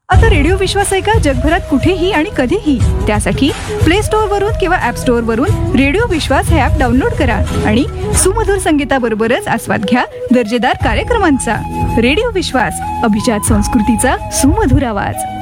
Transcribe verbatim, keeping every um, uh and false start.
आता रेडिओ विश्वास ऐका जगभरात कुठेही आणि कधीही. त्यासाठी प्ले स्टोअर वरून किंवा ऍप स्टोअर वरून रेडिओ विश्वास हे ऍप डाउनलोड करा आणि सुमधुर संगीताबरोबरच आस्वाद घ्या दर्जेदार कार्यक्रमांचा. रेडिओ विश्वास, अभिजात संस्कृतीचा सुमधुर आवाज.